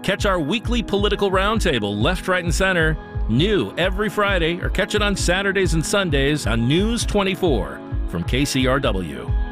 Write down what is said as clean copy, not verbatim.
Catch our weekly political roundtable, Left, Right, and Center, new every Friday, or catch it on Saturdays and Sundays on News 24 from KCRW.